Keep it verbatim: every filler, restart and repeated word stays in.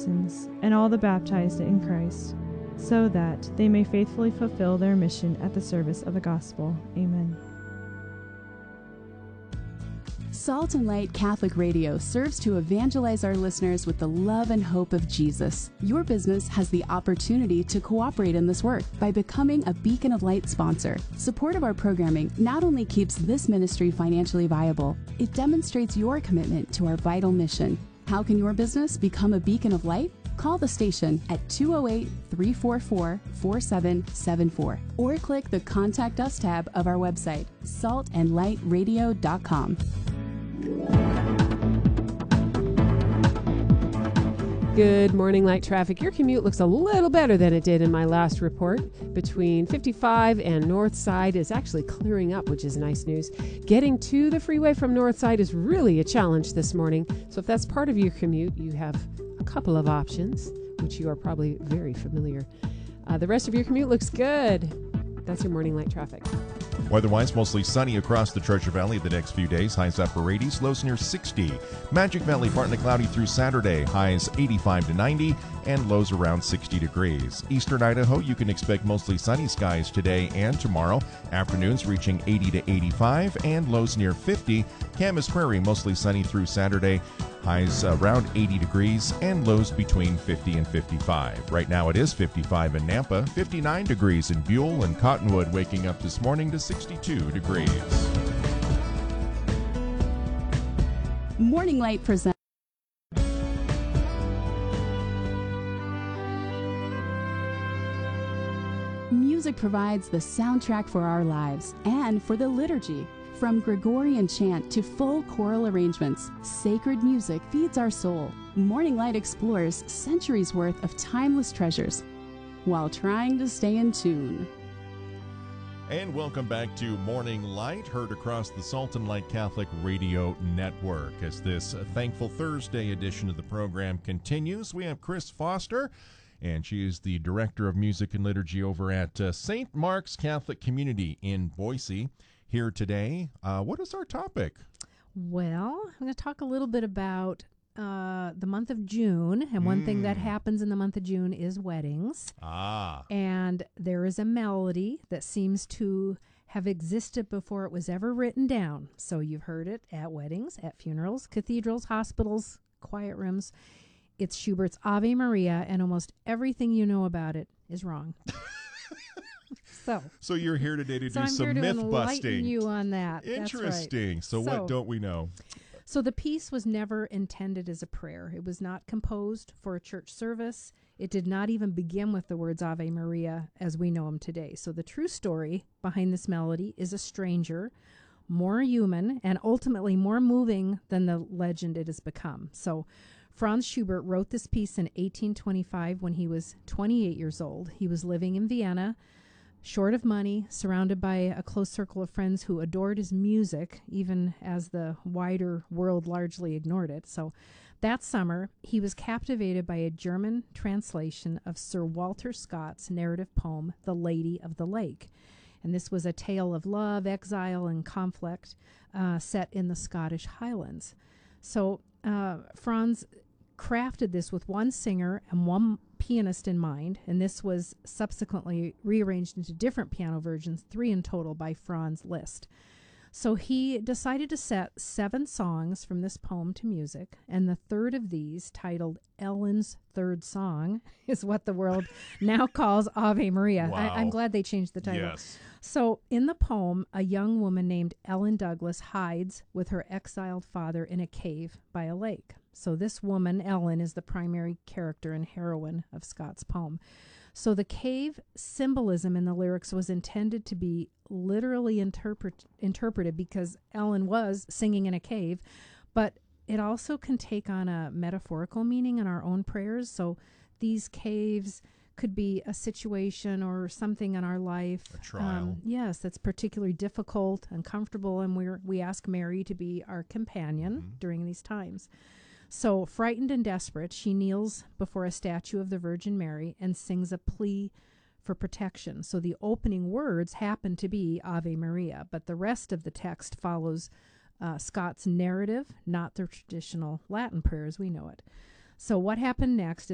citizens, and all the baptized in Christ, so that they may faithfully fulfill their mission at the service of the gospel. Amen. Salt and Light Catholic Radio serves to evangelize our listeners with the love and hope of Jesus. Your business has the opportunity to cooperate in this work by becoming a Beacon of Light sponsor. Support of our programming not only keeps this ministry financially viable, it demonstrates your commitment to our vital mission. How can your business become a beacon of light? Call the station at two oh eight, three four four, four seven seven four or click the Contact Us tab of our website, salt and light radio dot com. Good morning, Light Traffic. Your commute looks a little better than it did in my last report. Between fifty-five and North Side is actually clearing up, which is nice news. Getting to the freeway from North Side is really a challenge this morning. So if that's part of your commute, you have a couple of options, which you are probably very familiar. Uh, the rest of your commute looks good. That's your morning Light Traffic. Weather-wise, mostly sunny across the Treasure Valley the next few days. Highs upper eighties, lows near sixty. Magic Valley partly cloudy through Saturday. Highs eighty-five to ninety and lows around sixty degrees. Eastern Idaho, you can expect mostly sunny skies today and tomorrow. Afternoons reaching eighty to eighty-five and lows near fifty. Camas Prairie, mostly sunny through Saturday. Highs around eighty degrees and lows between fifty and fifty-five. Right now it is fifty-five in Nampa, fifty-nine degrees in Buell, and Cottonwood waking up this morning to sixty-two degrees. Morning Light presents Music provides the soundtrack for our lives and for the liturgy. From Gregorian chant to full choral arrangements, sacred music feeds our soul. Morning Light explores centuries worth of timeless treasures while trying to stay in tune. And welcome back to Morning Light, heard across the Salt and Light Catholic Radio Network. As this Thankful Thursday edition of the program continues, we have Chris Foster, and she is the Director of Music and Liturgy over at uh, Saint Mark's Catholic Community in Boise. Here today, uh, what is our topic? Well, I'm going to talk a little bit about uh, the month of June, and mm. one thing that happens in the month of June is weddings. Ah. And there is a melody that seems to have existed before it was ever written down. So you've heard it at weddings, at funerals, cathedrals, hospitals, quiet rooms. It's Schubert's Ave Maria, and almost everything you know about it is wrong. So, so you're here today to so do I'm some here to myth enlighten busting. You on that. Interesting. That's So, right. so what don't we know? So the piece was never intended as a prayer. It was not composed for a church service. It did not even begin with the words Ave Maria as we know them today. So the true story behind this melody is a stranger, more human, and ultimately more moving than the legend it has become. So Franz Schubert wrote this piece in eighteen twenty-five when he was twenty-eight years old. He was living in Vienna, short of money, surrounded by a close circle of friends who adored his music, even as the wider world largely ignored it. So that summer, he was captivated by a German translation of Sir Walter Scott's narrative poem, The Lady of the Lake. And this was a tale of love, exile, and conflict uh, set in the Scottish Highlands. So uh, Franz crafted this with one singer and one pianist in mind, and this was subsequently rearranged into different piano versions, three in total by Franz Liszt. So he decided to set seven songs from this poem to music, and the third of these, titled Ellen's Third Song, is what the world now calls Ave Maria. Wow. I, I'm glad they changed the title. Yes. So in the poem, a young woman named Ellen Douglas hides with her exiled father in a cave by a lake. So this woman, Ellen, is the primary character and heroine of Scott's poem. So the cave symbolism in the lyrics was intended to be literally interpret, interpreted because Ellen was singing in a cave, but it also can take on a metaphorical meaning in our own prayers. So these caves could be a situation or something in our life. A trial. Um, yes, that's particularly difficult, uncomfortable, and we we ask Mary to be our companion mm-hmm. during these times. So, frightened and desperate, she kneels before a statue of the Virgin Mary and sings a plea for protection. So the opening words happen to be Ave Maria, but the rest of the text follows uh, Scott's narrative, not the traditional Latin prayer as we know it. So what happened next